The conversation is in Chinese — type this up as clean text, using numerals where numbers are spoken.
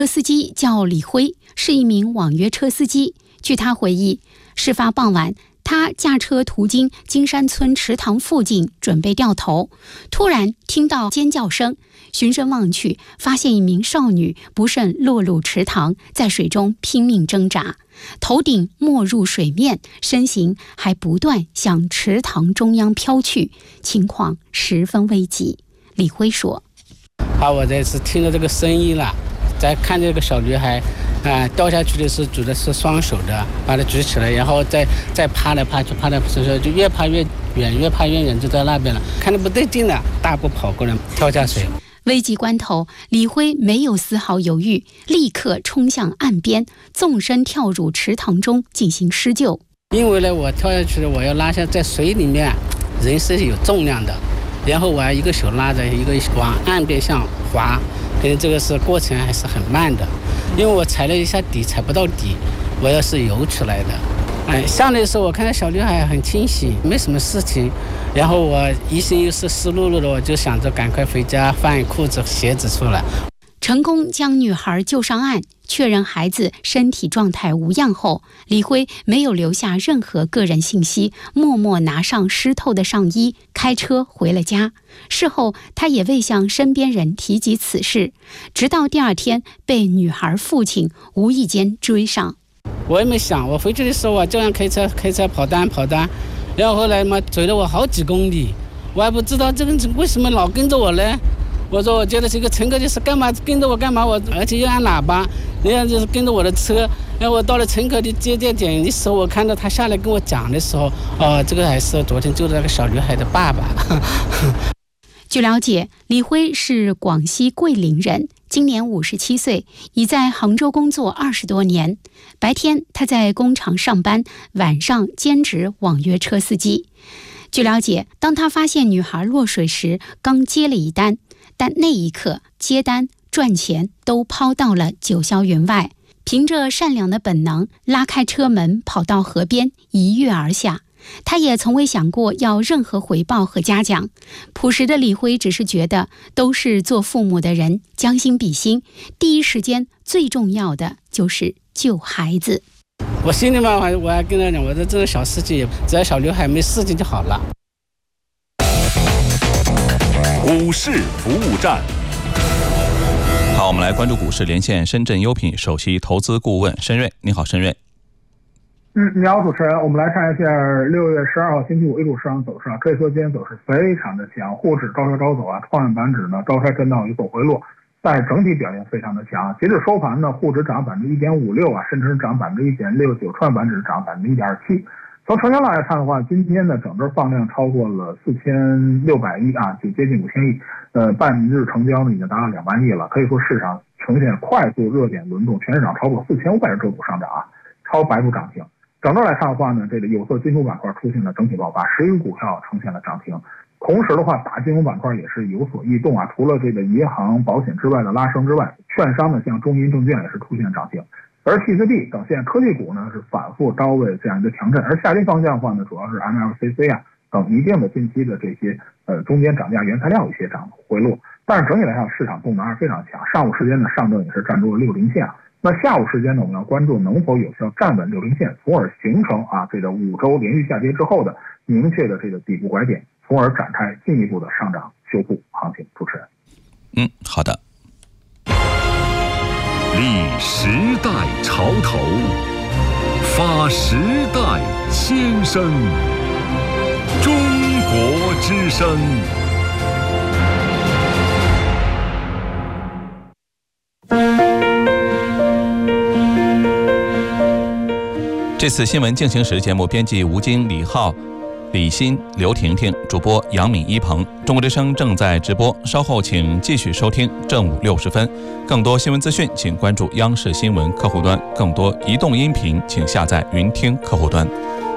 司机叫李辉，是一名网约车司机。据他回忆，事发傍晚，他驾车途经金山村池塘附近，准备掉头，突然听到尖叫声，循声望去，发现一名少女不慎落入池塘，在水中拼命挣扎，头顶没入水面，身形还不断向池塘中央飘去，情况十分危急。李辉说： 我这次听到这个声音了，再看这个小女孩掉下去的时候举的是双手的，把她举起来，然后再爬来爬去，就越爬越远，越爬越远，就在那边了。看着不对劲了，大步跑过来，跳下水。 危急关头，李辉没有丝毫犹豫，立刻冲向岸边，纵身跳入池塘中进行施救。 因为呢，我跳下去，我要拉下，在水里面人是有重量的，然后我要一个手拉着，一个往岸边上滑，这个是过程还是很慢的，因为我踩了一下底，踩不到底，我要是游起来的。下来的时候我看到小女孩很清醒，没什么事情，然后我一心又是湿漉漉的，我就想着赶快回家换裤子鞋子出来。 成功将女孩救上岸，确认孩子身体状态无恙后，李辉没有留下任何个人信息，默默拿上湿透的上衣，开车回了家。事后他也未向身边人提及此事，直到第二天被女孩父亲无意间追上。 我也没想，我回去的时候我照样开车跑单，然后后来嘛追了我好几公里，我还不知道这个人为什么老跟着我呢？我说我觉得这个乘客就是干嘛跟着我干嘛，而且又按喇叭，人家就是跟着我的车。然后我到了乘客的接待点的时候，我看到他下来跟我讲的时候，这个还是昨天救的那个小女孩的爸爸。 据了解，李辉是广西桂林人，今年57岁，已在杭州工作20多年。白天他在工厂上班，晚上兼职网约车司机。据了解，当他发现女孩落水时，刚接了一单，但那一刻接单赚钱都抛到了九霄云外，凭着善良的本能，拉开车门跑到河边一跃而下。他也从未想过要任何回报和嘉奖。朴实的李辉只是觉得都是做父母的人，将心比心，第一时间最重要的就是救孩子。 我心里面我还跟他讲，我说这种小事情只要小刘海没事情就好了。 股市服务站。 好，我们来关注股市，连线深圳优品首席投资顾问申瑞。你好，申瑞。 你好，主持人。我们来看一下6月12号星期五 A 股市场走势可以说今天走势非常的强，沪指高烧高走创业板指呢高开震荡有所回落，但是整体表现非常的强。截止收盘呢，沪指涨 1.56%深成指涨 1.69%， 创业板指涨 1.27%。从成交量来看的话，今天的整个放量超过了4600亿就接近5000亿，半日成交呢已经达到2万亿了，可以说市场呈现快速热点轮动，全市场超过4500只个股上涨超百股涨停。整个来看的话呢，这个有色金属板块出现了整体爆发，10余股票呈现了涨停。同时的话，大金融板块也是有所异动除了这个银行、保险之外的拉升之外，券商呢像中银证券也是出现涨停。而 TCB 等现科技股呢是反复高位这样一个强震，而下跌方向的话呢，主要是 MLCC 等一定的近期的这些中间涨价原材料一些回落，但是整体来看市场动能还是非常强。上午时间呢，上证也是站住了60线，那下午时间呢，我们要关注能否有效站稳60线，从而形成这个5周连续下跌之后的明确的这个底部拐点，从而展开进一步的上涨修复行情。主持人， 好的。 立时代潮头，发时代先声，中国之声。 这次新闻进行时节目编辑吴京、李浩、李欣、刘婷婷，主播杨敏、一鹏。中国之声正在直播，稍后请继续收听正午60分。更多新闻资讯，请关注央视新闻客户端；更多移动音频，请下载云听客户端。